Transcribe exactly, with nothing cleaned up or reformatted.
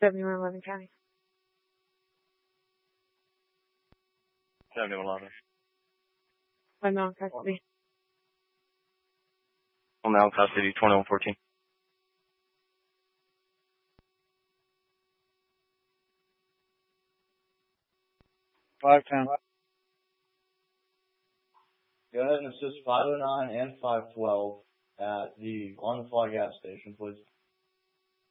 seventy-one eleven County. seventy-one eleven. I'm not in custody. I'm now in custody, twenty-one fourteen. five ten. Go ahead and assist five oh nine and five twelve at the on the fly gas station, please.